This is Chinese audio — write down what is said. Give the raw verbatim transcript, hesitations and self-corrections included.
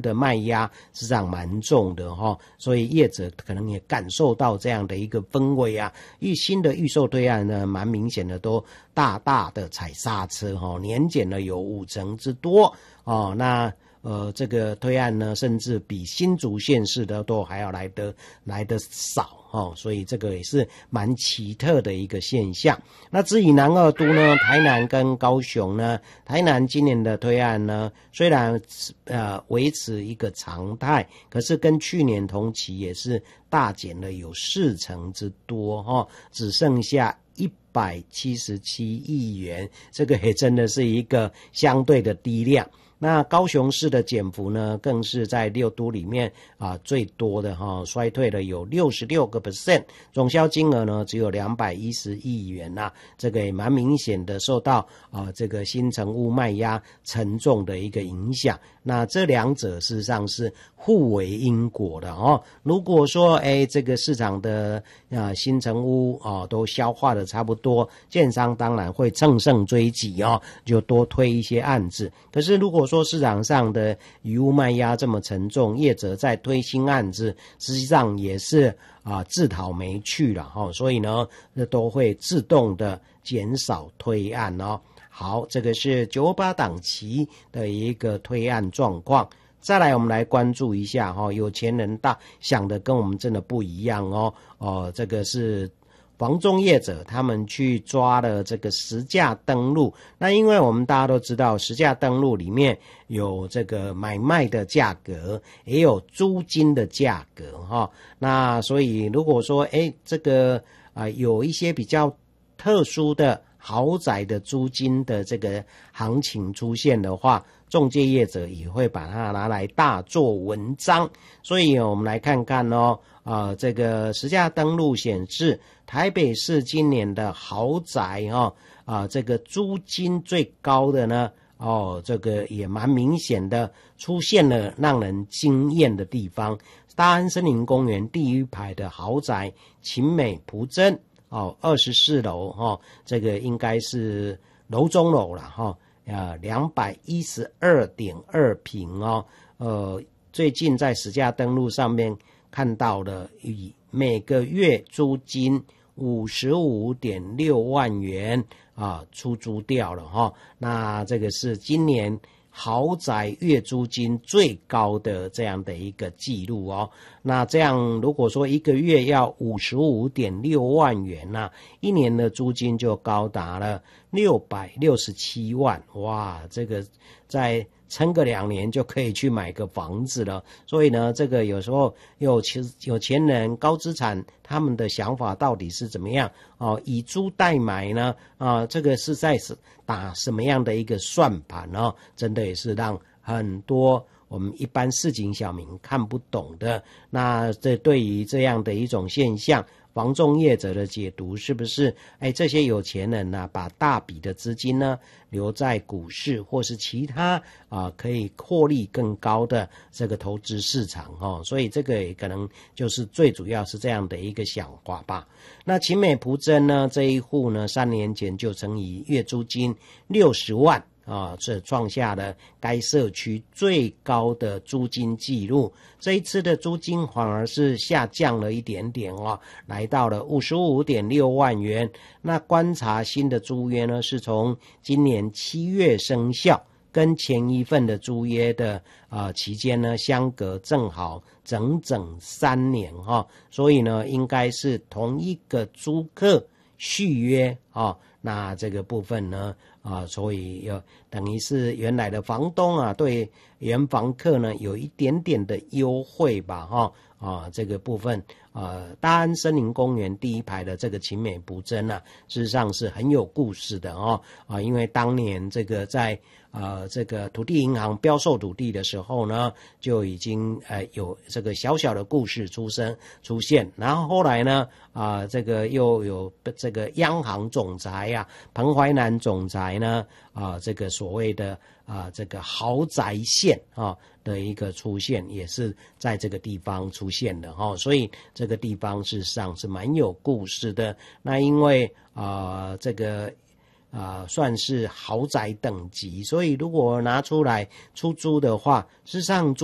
的卖压实际上蛮重的哈，所以业者可能也感受到这样的一个氛围啊，预新的预售推案呢，蛮明显的都大大的踩刹车哈，年减了有五成之多哦，那。呃，这个推案呢，甚至比新竹县市的都还要来得来得少哦，所以这个也是蛮奇特的一个现象。那至于南二都呢，台南跟高雄呢，台南今年的推案呢，虽然呃维持一个常态，可是跟去年同期也是大减了有四成之多哦，只剩下一百七十七亿元，这个也真的是一个相对的低量。那高雄市的减幅呢，更是在六都里面啊最多的哈、哦，衰退了有 百分之六十六， 总销金额呢只有两百一十亿元呐、啊，这个也蛮明显的受到啊这个新成屋卖压沉重的一个影响。那这两者事实上是互为因果的哦。如果说哎这个市场的啊新成屋哦都消化的差不多，建商当然会乘胜追击哦，就多推一些案子。可是如果说市场上的余屋卖压这么沉重，业者在推新案子，实际上也是啊自讨没趣了哈、哦，所以呢，那都会自动的减少推案哦。好，这个是九二八档期的一个推案状况。再来，我们来关注一下哈、哦，有钱人大想的跟我们真的不一样哦。哦，这个是。房仲业者他们去抓了这个实价登录，那因为我们大家都知道实价登录里面有这个买卖的价格，也有租金的价格哈。那所以如果说诶这个啊、呃、有一些比较特殊的豪宅的租金的这个行情出现的话，仲介业者也会把它拿来大做文章。所以我们来看看哦，啊、呃，这个实价登录显示，台北市今年的豪宅哦，啊、呃，这个租金最高的呢，哦，这个也蛮明显的出现了让人惊艳的地方。大安森林公园第一排的豪宅勤美蒲真哦，二十四楼哈，这个应该是楼中楼了哈。呃，两百一十二点二平哦，呃，最近在实价登录上面看到了，以每个月租金五十五点六万元啊出租掉了哈、哦，那这个是今年豪宅月租金最高的这样的一个记录哦。那这样如果说一个月要五十五点六万元呐、啊，一年的租金就高达了六百六十七万，哇，这个在撑个两年就可以去买个房子了。所以呢，这个有时候有钱有钱人高资产他们的想法到底是怎么样哦？以租代买呢？啊，这个是在打什么样的一个算盘呢、哦？真的也是让很多我们一般市井小民看不懂的。那这对于这样的一种现象，房仲业者的解读是不是哎这些有钱人呢、啊、把大笔的资金呢留在股市或是其他啊可以获利更高的这个投资市场哦，所以这个也可能就是最主要是这样的一个想法吧。那勤美蒲真呢这一户呢三年前就曾以月租金六十万啊，这创下了该社区最高的租金记录。这一次的租金反而是下降了一点点哦，来到了五十五点六万元。那观察新的租约呢，是从今年七月生效，跟前一份的租约的啊、呃、期间呢相隔正好整整三年哈、哦，所以呢应该是同一个租客续约啊、哦。那这个部分呢啊，所以有等于是原来的房东啊，对原房客呢有一点点的优惠吧，哈啊，这个部分呃，大安森林公园第一排的这个勤美蒲真啊，事实上是很有故事的哦啊，因为当年这个在呃这个土地银行标售土地的时候呢，就已经呃有这个小小的故事出生出现，然后后来呢啊、呃、这个又有这个央行总裁啊，彭淮南总裁呢啊、呃、这个所谓的啊、呃、这个豪宅线啊的一个出现，也是在这个地方出现的哈、哦，所以这个地方事实上是蛮有故事的。那因为啊、呃、这个啊、呃、算是豪宅等级，所以如果拿出来出租的话，事实上